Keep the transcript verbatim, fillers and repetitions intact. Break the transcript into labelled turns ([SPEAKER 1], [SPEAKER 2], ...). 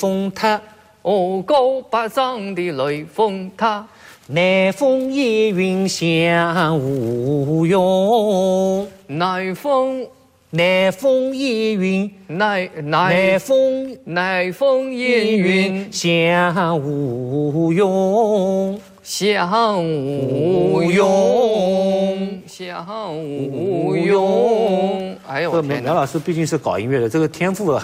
[SPEAKER 1] 峰塔，
[SPEAKER 2] 哦，高八丈的雷峰塔，
[SPEAKER 1] 南风一云响无用，
[SPEAKER 2] 南风
[SPEAKER 1] 南风一云，
[SPEAKER 2] 南
[SPEAKER 1] 南
[SPEAKER 2] 南
[SPEAKER 1] 风
[SPEAKER 2] 南风烟云
[SPEAKER 1] 响无用，
[SPEAKER 2] 响无用，响无用。哎呦，
[SPEAKER 1] 这
[SPEAKER 2] 我天哪！
[SPEAKER 1] 苗老师毕竟是搞音乐的，这个天赋